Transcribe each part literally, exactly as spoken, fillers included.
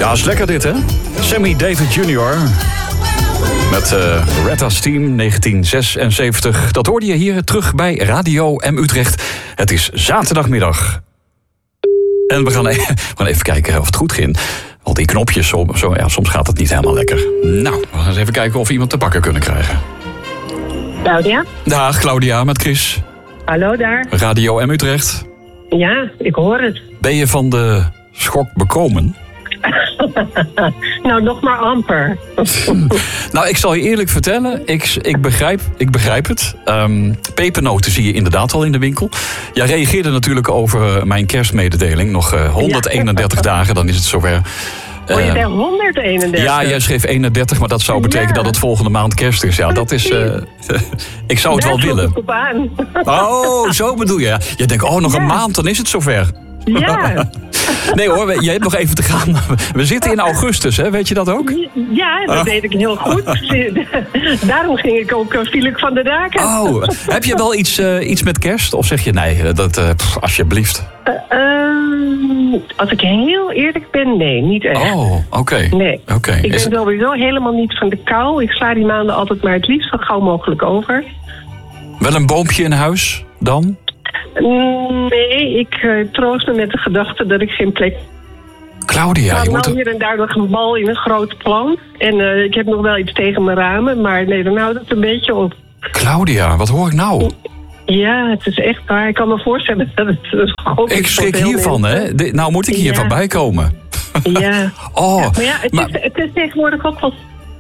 Ja, is lekker dit, hè? Sammy Davis junior Met uh, Retta's Team negentien zesenzeventig. Dat hoorde je hier terug bij Radio M Utrecht. Het is zaterdagmiddag. En we gaan, even, we gaan even kijken of het goed ging. Al die knopjes, zo, zo, ja, soms gaat het niet helemaal lekker. Nou, we gaan eens even kijken of we iemand te pakken kunnen krijgen. Claudia? Dag, Claudia, met Chris. Hallo daar. Radio M Utrecht. Ja, ik hoor het. Ben je van de schok bekomen? Nou, nog maar amper. Nou, ik zal je eerlijk vertellen, ik, ik, begrijp, ik begrijp het. Um, pepernoten zie je inderdaad al in de winkel. Jij reageerde natuurlijk over mijn kerstmededeling. Nog uh, honderdeenendertig ja. dagen, dan is het zover. Oh, je zei honderdeenendertig? Ja, jij schreef eenendertig, maar dat zou betekenen ja. dat het volgende maand kerst is. Ja, dat is... Uh, ik zou het Daar wel willen. Op aan. Oh, zo bedoel je. Je denkt, oh, nog ja. een maand, dan is het zover. Ja. Nee hoor, je hebt nog even te gaan. We zitten in augustus, hè? Weet je dat ook? Ja, dat weet ik heel goed. Daarom ging ik ook, viel ik van de daken. Oh, heb je wel iets, uh, iets met kerst? Of zeg je nee, dat, uh, pff, alsjeblieft? Uh, uh, als ik heel eerlijk ben, nee, niet echt. Oh, oké. Okay. Nee, okay. ik ben het... sowieso helemaal niet van de kou. Ik sla die maanden altijd maar het liefst zo gauw mogelijk over. Wel een boompje in huis dan? Nee, ik uh, troost me met de gedachte dat ik geen plek... Claudia, je moet... moet... Ik hier en daar nog een bal in een groot plant. En uh, ik heb nog wel iets tegen mijn ramen, maar nee, dan houdt het een beetje op. Claudia, wat hoor ik nou? Ja, het is echt waar. Ik kan me voorstellen dat het... Uh, ik schrik hiervan, hè? De, nou moet ik hier ja. van bijkomen. Ja. Oh, ja, maar ja, het, maar... Is, het is tegenwoordig ook wel...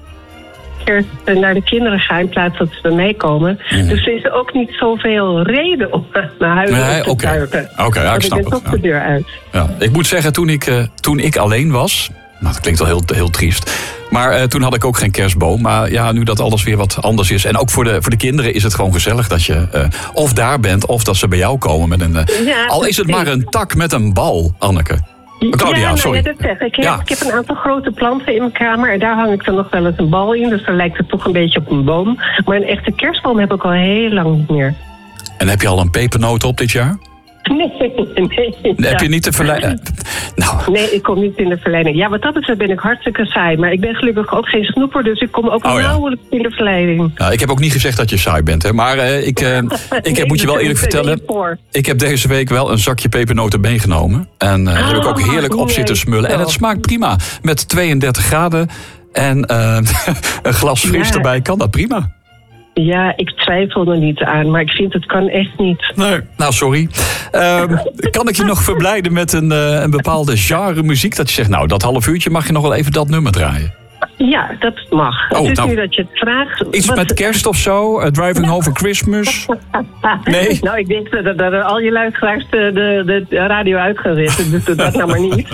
naar de kinderen gaan in plaats dat ze bij mij komen. Mm. Dus er is ook niet zoveel reden om naar huis nee, te okay. duiken. Oké, okay, ja, ik snap ik ben het. toch de deur uit. Ja. Ik moet zeggen, toen ik, uh, toen ik alleen was... Nou, dat klinkt wel heel, heel triest. Maar uh, toen had ik ook geen kerstboom. Maar ja, nu dat alles weer wat anders is. En ook voor de, voor de kinderen is het gewoon gezellig dat je uh, of daar bent... of dat ze bij jou komen met een... Uh, ja, al is het maar een tak met een bal, Anneke. Claudia, ja, nou, sorry. Ja, dat zeg ik. Ja. Ik heb een aantal grote planten in mijn kamer en daar hang ik dan nog wel eens een bal in. Dus dan lijkt het toch een beetje op een boom. Maar een echte kerstboom heb ik al heel lang niet meer. En heb je al een pepernoot op dit jaar? Nee, nee. Ja. Heb je niet de verleiding? Nou. Nee, ik kom niet in de verleiding. Ja, wat dat betreft ben ik hartstikke saai. Maar ik ben gelukkig ook geen snoeper, dus ik kom ook oh, nauwelijks ja. in de verleiding. Nou, ik heb ook niet gezegd dat je saai bent, hè. Maar uh, ik, uh, ik heb, moet je wel eerlijk vertellen... Ik heb deze week wel een zakje pepernoten meegenomen. En daar uh, oh, heb ik ook heerlijk nee. op zitten smullen. En het smaakt prima. Met tweeëndertig graden en uh, een glas fris ja. erbij kan dat prima. Ja, ik twijfel er niet aan, maar ik vind het kan echt niet. Nee, nou sorry. Uh, kan ik je nog verblijden met een, uh, een bepaalde genre muziek? Dat je zegt, nou, dat half uurtje mag je nog wel even dat nummer draaien. Ja, dat mag. Oh, het is nou, nu dat je het vraagt. Iets wat... met kerst of zo? Uh, driving Home for Christmas? Nee? Nou, ik denk dat, dat er al je luisteraars de, de, de radio uit gaan zetten. Dus doe dat nou maar niet.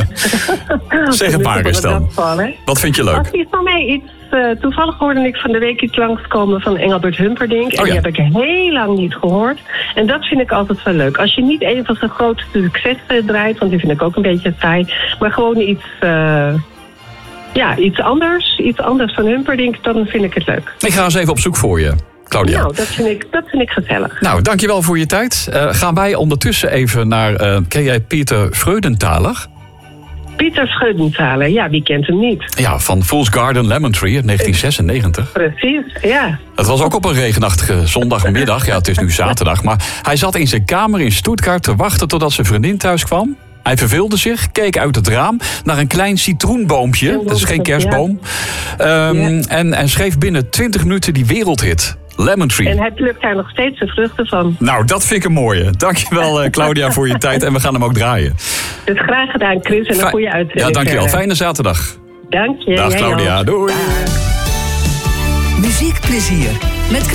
Zeg een paar eens dan. Wat vind je leuk? Als iets van mij iets... Uh, toevallig hoorde ik van de week iets langskomen van Engelbert Humperdinck. En oh, ja. die heb ik heel lang niet gehoord. En dat vind ik altijd wel leuk. Als je niet een van zijn grootste successen draait, want die vind ik ook een beetje saai. Maar gewoon iets... Uh, Ja, iets anders. Iets anders van Humperdinck, dan vind ik het leuk. Ik ga eens even op zoek voor je, Claudia. Nou, dat vind ik, dat vind ik gezellig. Nou, dankjewel voor je tijd. Uh, gaan wij ondertussen even naar... Uh, ken jij Pieter Freudenthaler? Pieter Freudenthaler, ja, wie kent hem niet? Ja, van Fool's Garden Lemon Tree uit negentien zesennegentig. Precies, ja. Het was ook op een regenachtige zondagmiddag. Ja, het is nu zaterdag. Maar hij zat in zijn kamer in Stuttgart te wachten totdat zijn vriendin thuis kwam. Hij verveelde zich, keek uit het raam naar een klein citroenboompje. Dat is geen kerstboom. Ja. Um, ja. en, en schreef binnen twintig minuten die wereldhit. Lemon Tree. En hij plukt daar nog steeds de vruchten van. Nou, dat vind ik een mooie. Dankjewel, Claudia, voor je tijd. En we gaan hem ook draaien. Dus graag gedaan, Chris. En een goede uitzending. Ja, dankjewel. Fijne zaterdag. Dank je. Dag, Claudia. Doei. Muziekplezier. Met